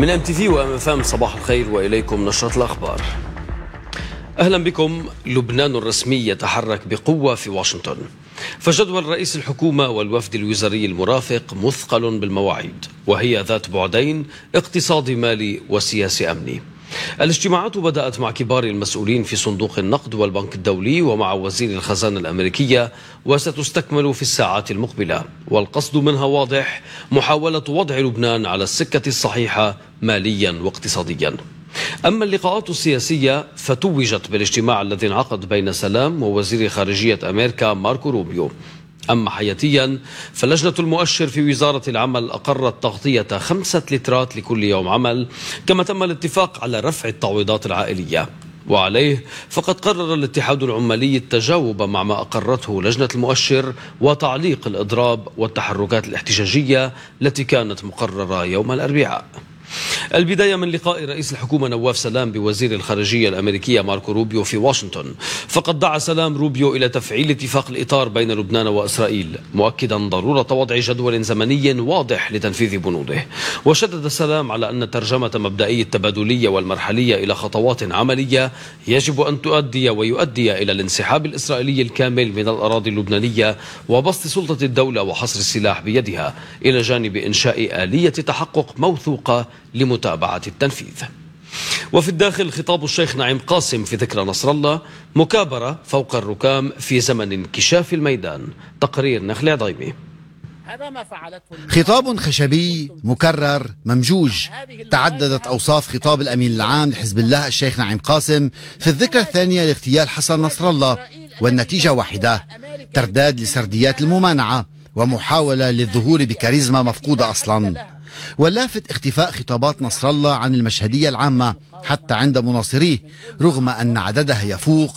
من MTV وMFM صباح الخير وإليكم نشرة الأخبار. أهلا بكم. لبنان الرسمي يتحرك بقوة في واشنطن، فجدول رئيس الحكومة والوفد الوزاري المرافق مثقل بالمواعيد، وهي ذات بعدين اقتصادي مالي وسياسي أمني. الاجتماعات بدأت مع كبار المسؤولين في صندوق النقد والبنك الدولي ومع وزير الخزانة الأمريكية، وستستكمل في الساعات المقبلة، والقصد منها واضح: محاولة وضع لبنان على السكة الصحيحة ماليا واقتصاديا. أما اللقاءات السياسية فتوجت بالاجتماع الذي انعقد بين سلام ووزير خارجية أمريكا ماركو روبيو. أما حياتيا فلجنة المؤشر في وزارة العمل أقرت تغطية 5 لترات لكل يوم عمل، كما تم الاتفاق على رفع التعويضات العائلية. وعليه فقد قرر الاتحاد العمالي التجاوب مع ما أقرته لجنة المؤشر وتعليق الإضراب والتحركات الاحتجاجية التي كانت مقررة يوم الأربعاء. البداية من لقاء رئيس الحكومة نواف سلام بوزير الخارجية الأمريكية ماركو روبيو في واشنطن، فقد دعا سلام روبيو إلى تفعيل اتفاق الإطار بين لبنان وإسرائيل، مؤكدا ضرورة وضع جدول زمني واضح لتنفيذ بنوده. وشدد سلام على أن ترجمة مبدئي التبادلية والمرحلية إلى خطوات عملية يجب أن تؤدي ويؤدي إلى الانسحاب الإسرائيلي الكامل من الأراضي اللبنانية وبسط سلطة الدولة وحصر السلاح بيدها، إلى جانب إنشاء آلية تحقق موثوقة لمتابعة التنفيذ. وفي الداخل خطاب الشيخ نعيم قاسم في ذكرى نصر الله، مكابرة فوق الركام في زمن انكشاف الميدان. تقرير نخل عضيمي. خطاب خشبي مكرر ممجوج. تعددت أوصاف خطاب الأمين العام لحزب الله الشيخ نعيم قاسم في الذكرى الثانية لاغتيال حسن نصر الله، والنتيجة واحدة: ترداد لسرديات الممانعة ومحاولة للظهور بكاريزما مفقودة أصلا. واللافت اختفاء خطابات نصر الله عن المشهدية العامة حتى عند مناصريه، رغم أن عددها يفوق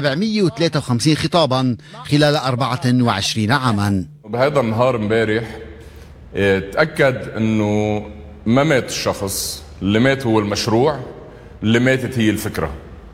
753 خطابا خلال 24 عاما. بهذا النهار امبارح تأكد أنه ما مات الشخص، اللي مات هو المشروع، اللي ماتت هي الفكرة.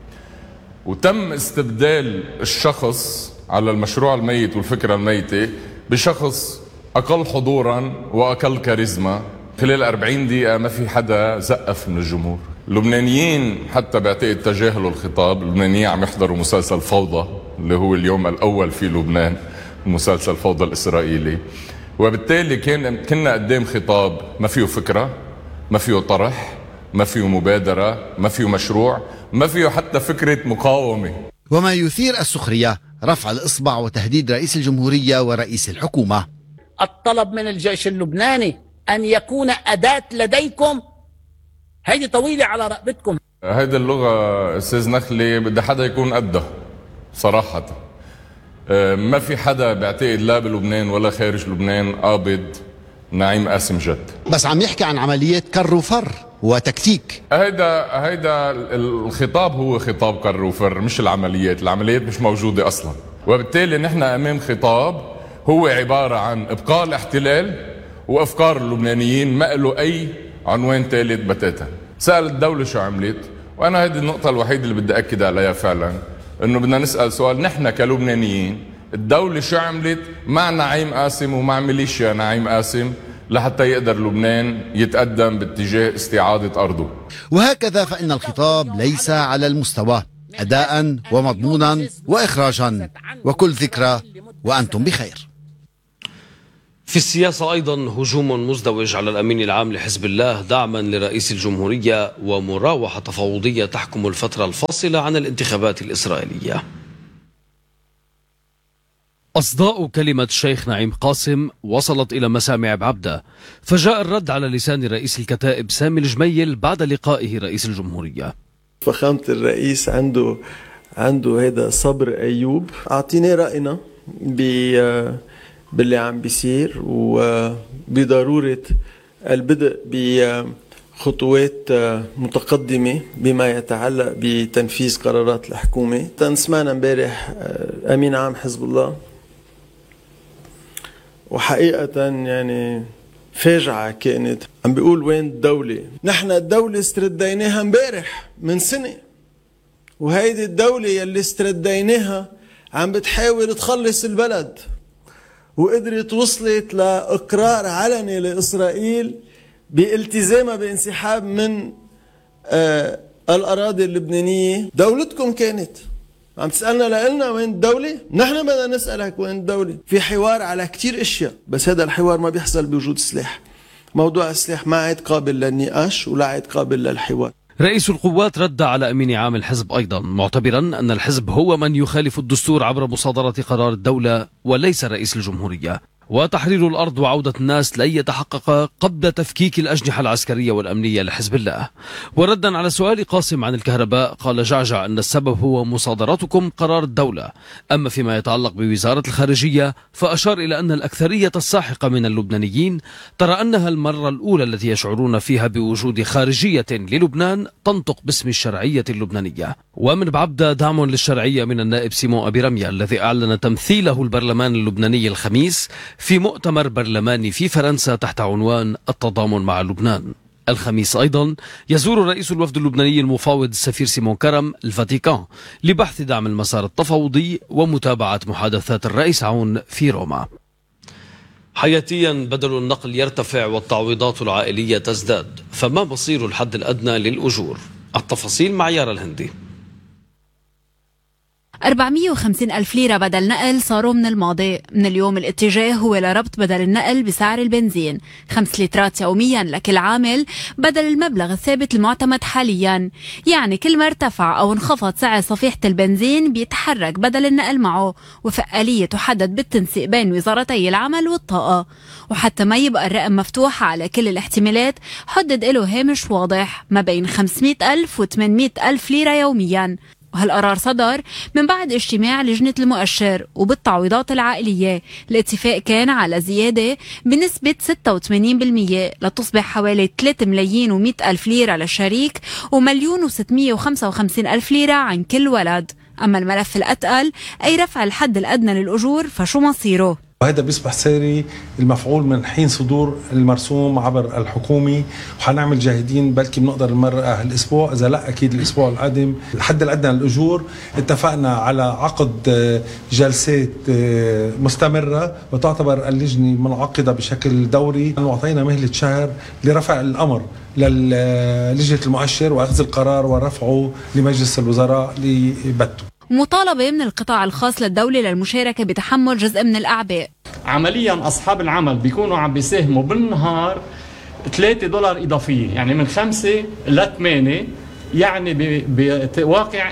وتم استبدال الشخص على المشروع الميت والفكرة الميتة بشخص أقل حضورا وأقل كاريزما. خلال 40 دقيقة ما في حدا زقف من الجمهور. اللبنانيين حتى بعتقد تجاهلوا الخطاب. اللبنانيين عم يحضروا مسلسل فوضى اللي هو اليوم الأول في لبنان، مسلسل فوضى الإسرائيلي، وبالتالي كنا قدام خطاب ما فيه فكرة، ما فيه طرح، ما فيه مبادرة، ما فيه مشروع، ما فيه حتى فكرة مقاومة. وما يثير السخرية رفع الإصبع وتهديد رئيس الجمهورية ورئيس الحكومة. الطلب من الجيش اللبناني أن يكون أداة لديكم، هيدي طويلة على رقبتكم. هيدي اللغة أستاذ نخلي بدها حدا يكون قدها صراحة. ما في حدا بعتقد لا بلبنان ولا خارج لبنان قابض نعيم قاسم جد. بس عم يحكي عن عملية كر وفر وتكتيك. هيدا الخطاب هو خطاب كر وفر، مش العمليات مش موجودة أصلا. وبالتالي نحن أمام خطاب هو عبارة عن إبقاء الاحتلال وأفكار اللبنانيين، ما له أي عنوان ثالث بتاتا. سأل الدولة شو عملت، وأنا هذه النقطة الوحيدة اللي بدي أكد عليها فعلا، إنه بدنا نسأل سؤال نحن كلبنانيين: الدولة شو عملت مع نعيم قاسم ومع ميليشيا نعيم قاسم لحتى يقدر لبنان يتقدم باتجاه استعادة أرضه؟ وهكذا فإن الخطاب ليس على المستوى أداء ومضمونا وإخراجا. وكل ذكرى وأنتم بخير. في السياسة أيضا هجوم مزدوج على الأمين العام لحزب الله دعما لرئيس الجمهورية ومراوحة تفاوضية تحكم الفترة الفاصلة عن الانتخابات الإسرائيلية. أصداء كلمة الشيخ نعيم قاسم وصلت إلى مسامع بعبدة، فجاء الرد على لسان رئيس الكتائب سامي الجميل بعد لقائه رئيس الجمهورية. فخامة الرئيس عنده هذا صبر أيوب. أعطيني رأينا باللي عم بيصير وبضرورة البدء بخطوات متقدمة بما يتعلق بتنفيذ قرارات الحكومة. سمعنا امبارح أمين عام حزب الله، وحقيقة يعني فاجعة كانت. عم بيقول وين الدولة؟ نحن الدولة استرديناها امبارح من سنة، وهيدي الدولة يلي استرديناها عم بتحاول تخلص البلد، وقدرت وصلت لإقرار علني لإسرائيل بالتزامها بانسحاب من الأراضي اللبنانية. دولتكم كانت عم تسألنا لنا وين الدولة؟ نحن بدنا نسألك وين الدولة. في حوار على كتير اشياء، بس هذا الحوار ما بيحصل بوجود سلاح. موضوع السلاح ما عاد قابل للنقاش ولا عاد قابل للحوار. رئيس القوات رد على أمين عام الحزب أيضا، معتبرا أن الحزب هو من يخالف الدستور عبر مصادرة قرار الدولة وليس رئيس الجمهورية، وتحرير الأرض وعودة الناس لن يتحقق قبل تفكيك الأجنحة العسكرية والأمنية لحزب الله. وردا على سؤال قاسم عن الكهرباء، قال جعجع أن السبب هو مصادرتكم قرار الدولة. أما فيما يتعلق بوزارة الخارجية فأشار إلى أن الأكثرية الساحقة من اللبنانيين ترى أنها المرة الأولى التي يشعرون فيها بوجود خارجية للبنان تنطق باسم الشرعية اللبنانية. ومن بعبدة دعم للشرعية من النائب سيمون أبي رمية الذي أعلن تمثيله البرلمان اللبناني الخميس في مؤتمر برلماني في فرنسا تحت عنوان التضامن مع لبنان. الخميس أيضا يزور رئيس الوفد اللبناني المفاوض السفير سيمون كرم الفاتيكان لبحث دعم المسار التفاوضي ومتابعة محادثات الرئيس عون في روما. حياتيا بدل النقل يرتفع والتعويضات العائلية تزداد، فما مصير الحد الأدنى للأجور؟ التفاصيل مع يارا الهندي. 450 ألف ليرة بدل نقل صاروا من الماضي. من اليوم الاتجاه هو لربط بدل النقل بسعر البنزين 5 لترات يوميا لكل عامل بدل المبلغ الثابت المعتمد حاليا. يعني كل ما ارتفع أو انخفض سعر صفيحة البنزين بيتحرك بدل النقل معه، وفق آلية تحدد بالتنسيق بين وزارتي العمل والطاقة. وحتى ما يبقى الرقم مفتوح على كل الاحتمالات، حدد له هامش واضح ما بين 500 ألف و 800 ألف ليرة يوميا. وهالقرار صدر من بعد اجتماع لجنة المؤشر. وبالتعويضات العائلية الاتفاق كان على زيادة بنسبة 86% لتصبح حوالي 3 ملايين و100 ألف ليرة للشريك و1 و655 ألف ليرة عن كل ولد. أما الملف الأتقل أي رفع الحد الأدنى للأجور فشو مصيره؟ وهذا بيصبح ساري المفعول من حين صدور المرسوم عبر الحكومي، وحنعمل جاهدين بلكي بنقدر نمرق هالاسبوع، اذا لا اكيد الاسبوع القادم. الحد الادنى للاجور اتفقنا على عقد جلسات مستمره وتعتبر اللجنه منعقده بشكل دوري، واعطينا مهله شهر لرفع الامر للجنه المؤشر واخذ القرار ورفعه لمجلس الوزراء لبته. مطالبة من القطاع الخاص للدولة للمشاركة بتحمل جزء من الأعباء. عمليا أصحاب العمل بيكونوا عم بيساهموا بالنهار $3 إضافية، يعني من 5 ل 8، يعني بواقع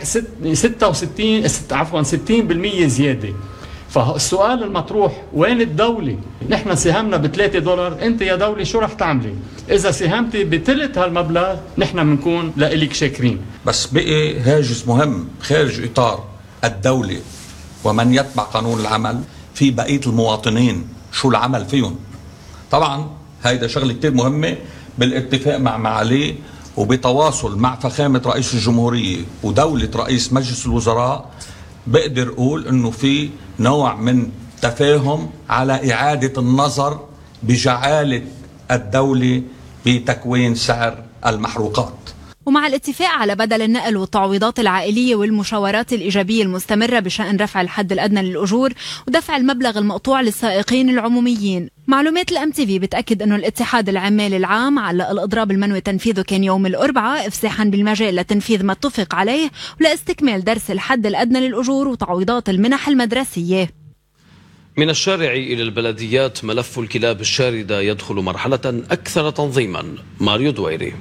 60% زيادة. فالسؤال المطروح وين الدولة؟ نحن ساهمنا $3، انت يا دولة شو رح تعملي؟ اذا ساهمتي بثلث هالمبلغ نحن بنكون لإلك شاكرين. بس بقي هاجس مهم خارج اطار الدولة ومن يتبع قانون العمل في بقية المواطنين، شو العمل فيهم؟ طبعا هيدا شغلة كتير مهمة بالاتفاق مع معاليه وبتواصل مع فخامة رئيس الجمهورية ودولة رئيس مجلس الوزراء. بقدر أقول أنه في نوع من تفاهم على إعادة النظر بجعالة الدولة بتكوين سعر المحروقات. ومع الاتفاق على بدل النقل والتعويضات العائلية والمشاورات الإيجابية المستمرة بشأن رفع الحد الأدنى للأجور ودفع المبلغ المقطوع للسائقين العموميين. معلومات الMTV بتأكد أنه الاتحاد العمالي العام علق الإضراب المنوي تنفيذه كان يوم الأربعاء إفساحا بالمجال لتنفيذ ما اتفق عليه ولاستكمال درس الحد الأدنى للأجور وتعويضات المنح المدرسية. من الشارع إلى البلديات، ملف الكلاب الشاردة يدخل مرحلة أكثر تنظيما. ماريو دويري.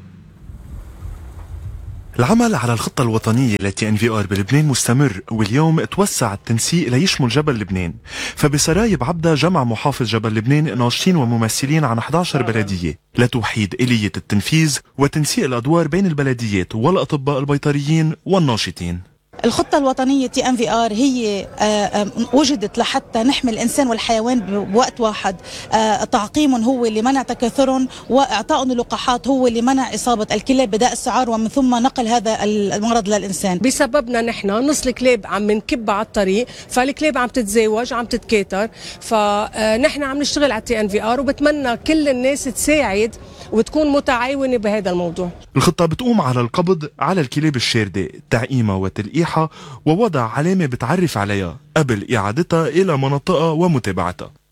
العمل على الخطة الوطنية التي NVR بلبنان مستمر، واليوم توسع التنسيق ليشمل جبل لبنان. فبسرايب عبدة جمع محافظ جبل لبنان ناشطين وممثلين عن 11 بلدية لتوحيد آلية التنفيذ وتنسيق الأدوار بين البلديات والأطباء البيطريين والناشطين. الخطة الوطنية TNVR هي وجدت لحتى نحمي الإنسان والحيوان بوقت واحد. تعقيمهم هو اللي منع تكاثرهم، وإعطائهم اللقاحات هو اللي منع إصابة الكلاب بداء السعار ومن ثم نقل هذا المرض للإنسان. بسببنا نحن نص الكلاب عم نكب على الطريق، فالكلاب عم تتزاوج عم تتكاثر، فنحن عم نشتغل على TNVR وبتمنى كل الناس تساعد وتكون متعاونة بهذا الموضوع. الخطة بتقوم على القبض على الكلاب الشاردة، تعقيمها وتلقيحها ووضع علامة بتعرف عليها قبل إعادتها إلى مناطقها ومتابعتها.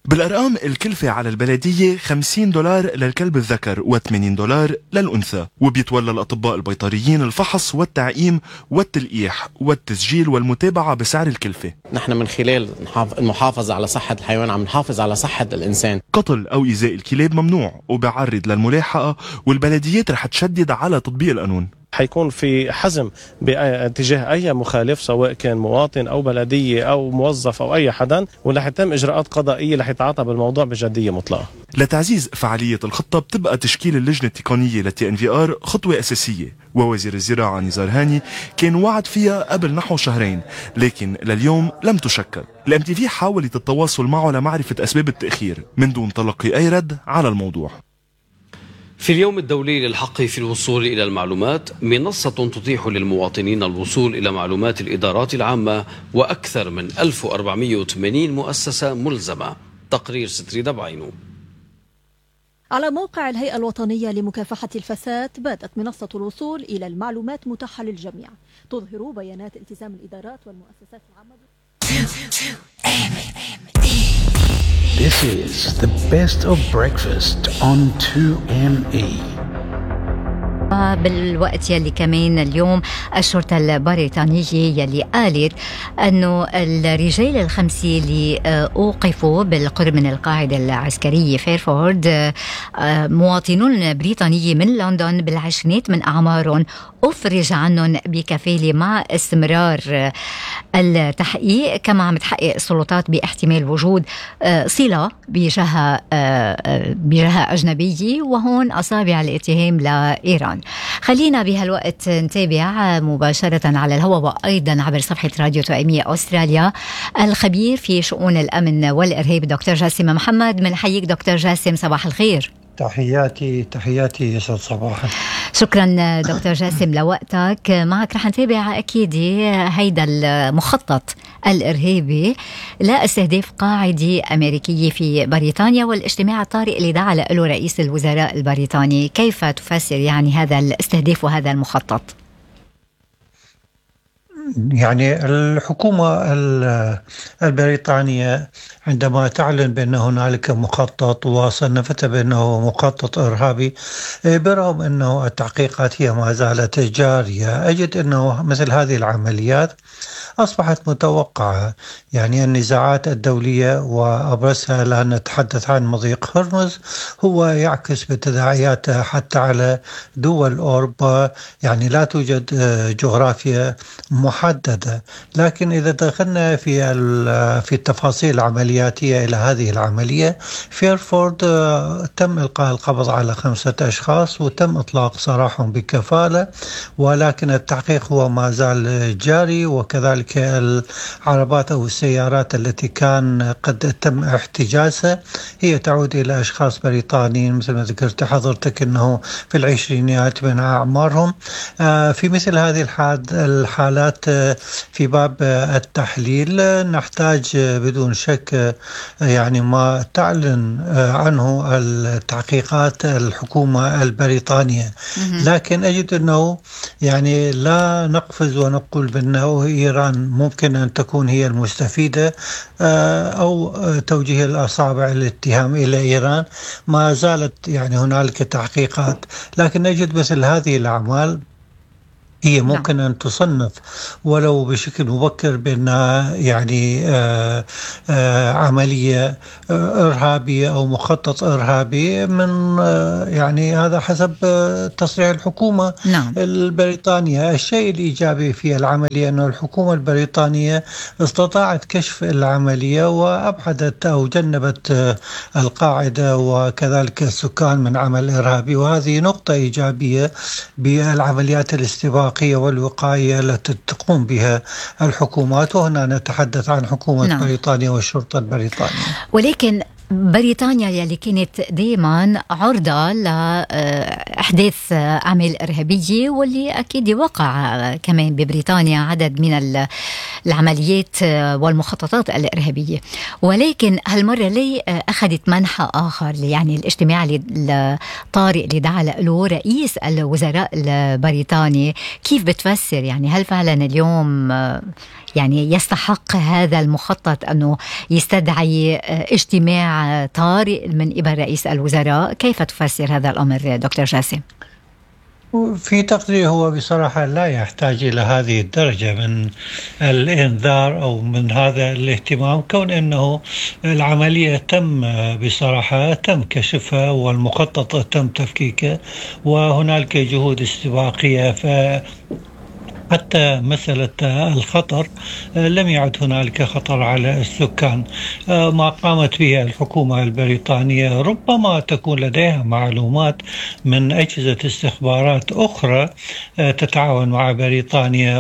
بالأرقام الكلفة على البلدية $50 للكلب الذكر و$80 للأنثى، وبيتولى الأطباء البيطريين الفحص والتعقيم والتلقيح والتسجيل والمتابعة بسعر الكلفة. نحن من خلال المحافظة على صحة الحيوان عم نحافظ على صحة الإنسان. قتل أو إيذاء الكلاب ممنوع وبيعرض للملاحقة، والبلديات رح تشدد على تطبيق القانون. حيكون في حزم باتجاه أي مخالف سواء كان مواطن أو بلدية أو موظف أو أي حدا، ورح يتم إجراءات قضائية رح يتعاطى بالموضوع بجدية مطلقة. لتعزيز فعالية الخطة بتبقى تشكيل اللجنة التقنية للTNVR خطوة أساسية، ووزير الزراعة نزار هاني كان وعد فيها قبل نحو شهرين، لكن لليوم لم تشكل. الMTV حاولت التواصل معه لمعرفة أسباب التأخير من دون تلقي أي رد على الموضوع. في اليوم الدولي للحق في الوصول إلى المعلومات، منصة تتيح للمواطنين الوصول إلى معلومات الإدارات العامة وأكثر من 1480 مؤسسة ملزمة. تقرير ستريدة بعينه. على موقع الهيئة الوطنية لمكافحة الفساد باتت منصة الوصول إلى المعلومات متاحة للجميع، تظهر بيانات التزام الإدارات والمؤسسات العامة. This is the best of breakfast on 2ME. بالوقت يلي كمان اليوم الشرطة البريطانية يلي قالت أنه الرجال الخمسة اللي أوقفوا بالقرب من القاعدة العسكرية فيرفورد مواطنون بريطانيين من لندن بالعشرينات من أعمارهم أفرج عنهم بكفالة مع استمرار التحقيق، كما عم تحقق السلطات باحتمال وجود صلة بجهة أجنبية، وهون أصابع الاتهام لإيران. خلينا بهالوقت نتابع مباشرة على الهواء وأيضا عبر صفحة راديو 2ME أستراليا الخبير في شؤون الأمن والإرهاب دكتور جاسم محمد. منحييك دكتور جاسم، صباح الخير. تحياتي يسعد صباحك. شكرا دكتور جاسم لوقتك. معك رح نتابع أكيد هيدا المخطط الإرهابي لاستهداف قاعدة أمريكية في بريطانيا والاجتماع الطارئ اللي دعا له رئيس الوزراء البريطاني. كيف تفسر يعني هذا الاستهداف وهذا المخطط؟ يعني الحكومة البريطانية عندما تعلن بأن هنالك مخطط وصنفته بأنه مخطط إرهابي، برغم أنه التحقيقات هي ما زالت جارية، أجد أنه مثل هذه العمليات أصبحت متوقعة. يعني النزاعات الدولية وأبرزها لا نتحدث عن مضيق هرمز هو يعكس بتداعياته حتى على دول أوروبا. يعني لا توجد جغرافيا محددة، لكن إذا دخلنا في التفاصيل العملياتية إلى هذه العملية، فيرفورد تم إلقاء القبض على 5 أشخاص وتم إطلاق سراحهم بكفالة، ولكن التحقيق هو ما زال جاري، وكذلك العربات أو السيارات التي كان قد تم احتجازها هي تعود إلى أشخاص بريطانيين مثل ما ذكرت حضرتك أنه في العشرينيات من أعمارهم. في مثل هذه الحالات في باب التحليل نحتاج بدون شك يعني ما تعلن عنه التحقيقات الحكومة البريطانية، لكن أجد أنه يعني لا نقفز ونقول بأنه إيران ممكن أن تكون هي المستفيدة أو توجيه الأصابع الاتهام إلى إيران. ما زالت يعني هنالك تحقيقات، لكن نجد مثل هذه الأعمال هي ممكن أن تصنف ولو بشكل مبكر بأنها يعني عملية إرهابية أو مخطط إرهابي من يعني هذا حسب تصريح الحكومة البريطانية. الشيء الإيجابي في العملية أن الحكومة البريطانية استطاعت كشف العملية وأبعدت أو جنبت القاعدة وكذلك السكان من عمل إرهابي، وهذه نقطة إيجابية بالعمليات الاستباقية والوقاية التي تقوم بها الحكومات، وهنا نتحدث عن حكومة بريطانيا والشرطة البريطانية. ولكن بريطانيا يلي كانت دائما عرضة لأحداث أعمال إرهابية، واللي أكيد وقع كمان ببريطانيا عدد من العمليات والمخططات الإرهابية، ولكن هالمرة ليه أخذت منحى آخر؟ يعني الاجتماع الطارئ اللي دعا له رئيس الوزراء البريطاني، كيف بتفسر يعني هل فعلا اليوم يعني يستحق هذا المخطط أنه يستدعي اجتماع اجتماع طارئ من قبل رئيس الوزراء، كيف تفسر هذا الأمر دكتور جاسم؟ في تقديري هو بصراحة لا يحتاج إلى هذه الدرجة من الإنذار أو من هذا الاهتمام، كون أنه العملية تم كشفها والمخطط تم تفكيكه وهنالك جهود استباقية، حتى مسألة الخطر لم يعد هنالك خطر على السكان. ما قامت به الحكومة البريطانية ربما تكون لديها معلومات من أجهزة استخبارات أخرى تتعاون مع بريطانيا،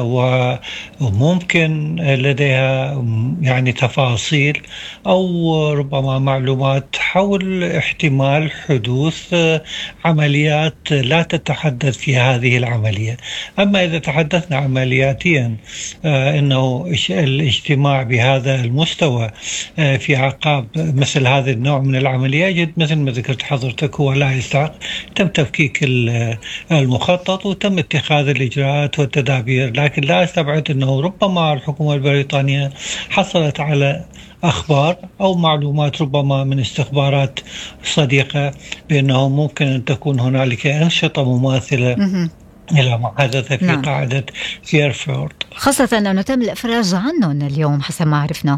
وممكن لديها يعني تفاصيل أو ربما معلومات حول احتمال حدوث عمليات لا تتحدث في هذه العملية. أما إذا تحدثنا عملياتيا انه الاجتماع بهذا المستوى في عقاب مثل هذا النوع من العملية، يجد مثل ما ذكرت حضرتك هو لا يستحق. تم تفكيك المخطط وتم اتخاذ الإجراءات والتدابير، لكن لا استبعد انه ربما الحكومة البريطانية حصلت على أخبار أو معلومات ربما من استخبارات صديقة بأنه ممكن أن تكون هنالك أنشطة مماثلة إلى ما حدث في قاعدة فيرفورد، خاصة أنه تم الإفراج عنهم اليوم حسب ما عرفنا.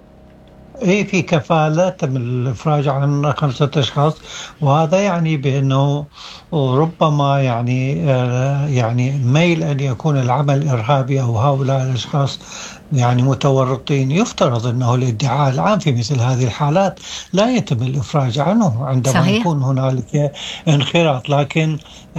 في كفالة تم الإفراج عن 5 أشخاص، وهذا يعني بأنه ربما يعني ميل أن يكون العمل إرهابي أو هؤلاء الأشخاص يعني متورطين. يفترض أنه الادعاء العام في مثل هذه الحالات لا يتم الإفراج عنه عندما صحيح. يكون هنالك انخراط، لكن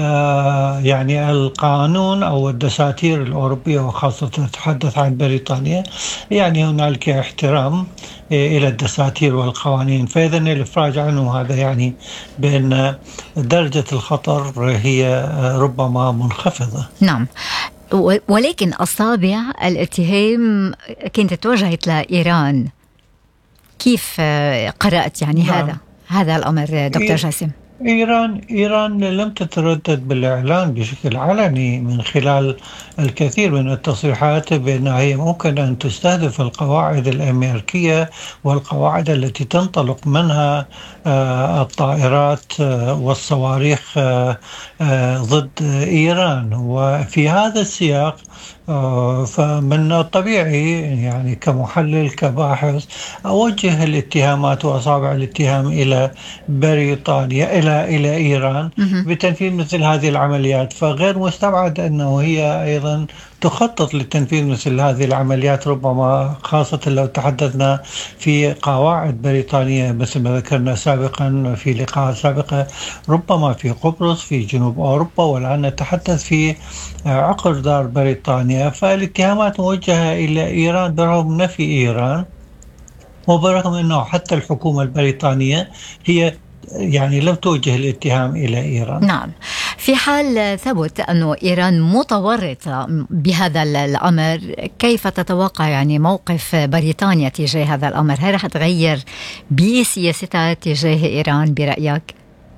يعني القانون أو الدساتير الأوروبية وخاصة تتحدث عن بريطانيا يعني هنالك احترام إلى الدساتير والقوانين، فإذا الإفراج عنه هذا يعني بأن درجة الخطر هي ربما منخفضة. نعم، ولكن أصابع الاتهام كانت توجهت لإيران. كيف قرأت يعني هذا الأمر دكتور جاسم؟ إيران لم تتردد بالإعلان بشكل علني من خلال الكثير من التصريحات بأنها هي ممكن أن تستهدف القواعد الأمريكية والقواعد التي تنطلق منها الطائرات والصواريخ ضد إيران. وفي هذا السياق فمن الطبيعي يعني كمحلل كباحث أوجه الاتهامات وأصابع الاتهام إلى بريطانيا إلى إيران بتنفيذ مثل هذه العمليات، فغير مستبعد أنه هي أيضا تخطط لتنفيذ مثل هذه العمليات، ربما خاصة لو تحدثنا في قواعد بريطانية مثل ما ذكرنا سابقا في لقاءات سابقة، ربما في قبرص في جنوب أوروبا، والآن نتحدث في عقر دار بريطانيا. فالاتهامات موجهة إلى إيران برغم نفي إيران وبرغم أنه حتى الحكومة البريطانية هي يعني لم توجه الاتهام إلى إيران. نعم، في حال ثبت أن إيران متورطة بهذا الأمر، كيف تتوقع يعني موقف بريطانيا تجاه هذا الأمر؟ هل رح تغير بسياستها تجاه إيران برأيك؟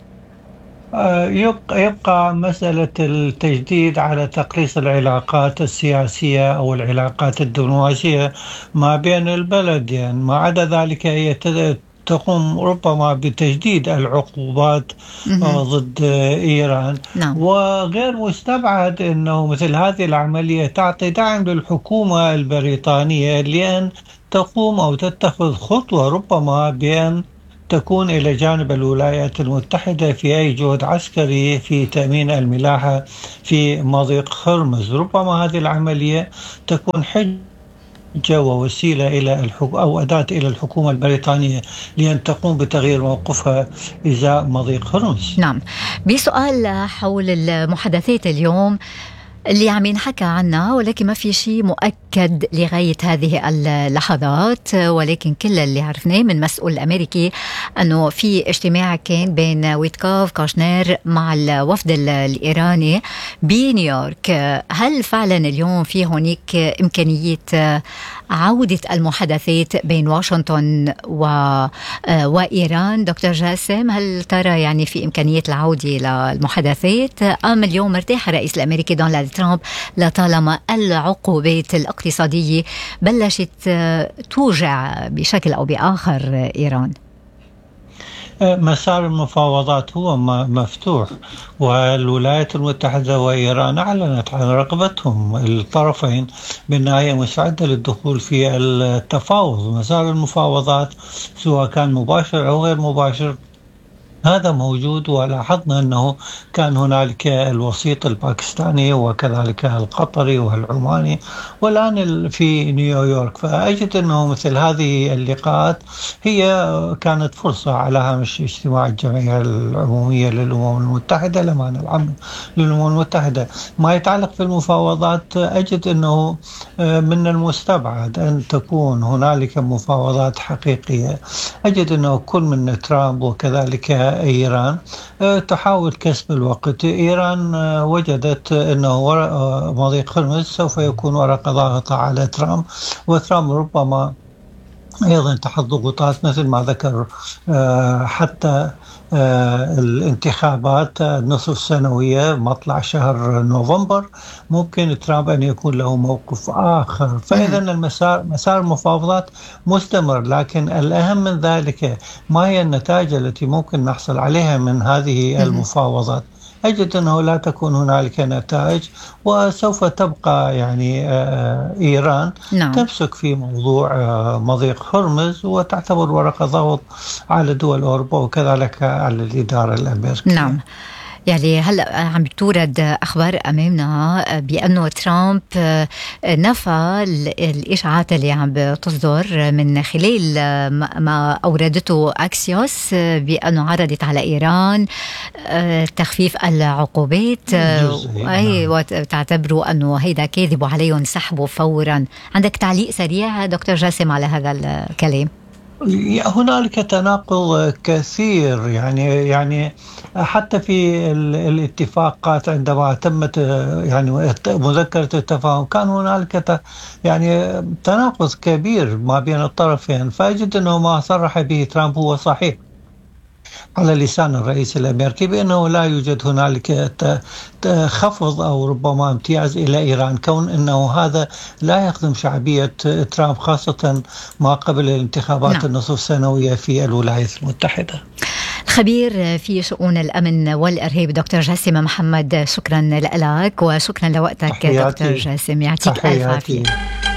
يبقى مسألة التجديد على تقليص العلاقات السياسية أو العلاقات الدبلوماسية ما بين البلد، يعني ما عدا ذلك هي تقوم ربما بتجديد العقوبات ضد إيران. وغير مستبعد أنه مثل هذه العملية تعطي دعم للحكومة البريطانية لأن تقوم أو تتخذ خطوة ربما بأن تكون إلى جانب الولايات المتحدة في أي جهد عسكري في تأمين الملاحة في مضيق هرمز. ربما هذه العملية تكون حجة ووسيلة إلى أو أداة إلى الحكومة البريطانية لأن تقوم بتغيير موقفها إزاء مضيق هرمز. نعم، بسؤال حول المحادثات اليوم اللي عم ينحكى عنها، ولكن ما في شيء مؤكد لغاية هذه اللحظات، ولكن كل اللي عرفناه من مسؤول أمريكي أنه في اجتماع كان بين ويتكوف كوشنير مع الوفد الإيراني بنيويورك. هل فعلا اليوم في هناك إمكانية عودة المحادثات بين واشنطن وإيران دكتور جاسم؟ هل ترى يعني في إمكانية العودة للمحادثات أم اليوم ارتاح الرئيس الأمريكي دونالد ترامب لطالما العقوبات الاقتصادية بلشت توجع بشكل أو بآخر إيران؟ مسار المفاوضات هو مفتوح، والولايات المتحدة وإيران أعلنت عن رغبتهم الطرفين بالنهاية مستعدة للدخول في التفاوض. مسار المفاوضات سواء كان مباشر أو غير مباشر هذا موجود، ولاحظنا أنه كان هنالك الوسيط الباكستاني وكذلك القطري والعماني، والآن في نيويورك. فأجد أنه مثل هذه اللقاءات هي كانت فرصة على هامش اجتماع الجمعية العمومية للأمم المتحدة، الأمانة العامة للأمم المتحدة. ما يتعلق في المفاوضات أجد أنه من المستبعد أن تكون هنالك مفاوضات حقيقية. أجد أنه كل من ترامب وكذلك إيران تحاول كسب الوقت. إيران وجدت أنه مضيق هرمز سوف يكون ورقة ضاغطة على ترامب، وترامب ربما أيضا تحت ضغوطات مثل ما ذكر حتى الانتخابات النصف السنوية مطلع شهر نوفمبر، ممكن ترامب أن يكون له موقف آخر. فإذا مسار المفاوضات مستمر، لكن الأهم من ذلك ما هي النتائج التي ممكن نحصل عليها من هذه المفاوضات. أجد أنه لا تكون هنالك نتائج، وسوف تبقى يعني إيران تمسك في موضوع مضيق هرمز وتعتبر ورقة ضغط على دول أوروبا وكذلك على الإدارة الأمريكية. نعم. يعني هلأ عم تورد أخبار أمامنا بأنه ترامب نفى الإشاعات اللي عم بتصدر من خلال ما أوردته أكسيوس بأنه عرضت على إيران تخفيف العقوبات، وتعتبروا أنه هيدا كاذب وعليهم سحبه فورا. عندك تعليق سريع دكتور جاسم على هذا الكلام؟ هنالك تناقض كثير، يعني حتى في الاتفاقات عندما تمت يعني مذكرة التفاهم كان هنالك يعني تناقض كبير ما بين الطرفين. فأجد أنه ما صرح به ترامب هو صحيح على لسان الرئيس الأمريكي بأنه لا يوجد هنالك خفض أو ربما امتياز إلى إيران، كون أنه هذا لا يخدم شعبية ترامب خاصة ما قبل الانتخابات النصف السنوية في الولايات المتحدة. الخبير في شؤون الأمن والإرهاب دكتور جاسم محمد، شكرا لك وشكرا لوقتك دكتور جاسم، يعطيك ألف عافية.